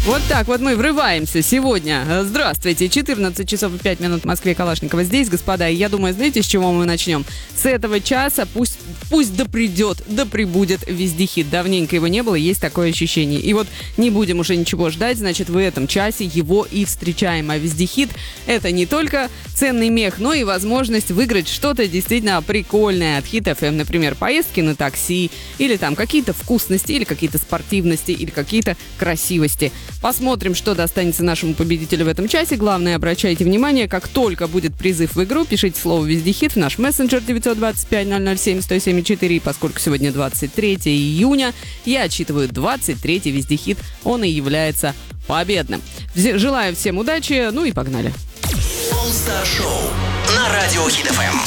Вот так вот мы врываемся сегодня. Здравствуйте, 14 часов и 5 минут в Москве. Калашникова здесь, господа. И я думаю, знаете, с чего мы начнем? С этого часа пусть да прибудет вездехит. Давненько его не было, есть такое ощущение. И вот не будем уже ничего ждать, значит, в этом часе его и встречаем. А вездехит — это не только ценный мех, но и возможность выиграть что-то действительно прикольное от Hit FM. Например, поездки на такси, или там какие-то вкусности, или какие-то спортивности, или какие-то красивости. Посмотрим, что достанется нашему победителю в этом часе. Главное, обращайте внимание, как только будет призыв в игру, пишите слово «Вездехит» в наш мессенджер 925-007-107-4. Поскольку сегодня 23 июня, я отчитываю 23-й вездехит. Он и является победным. Желаю всем удачи, ну и погнали. All Star Show на радио Hit FM.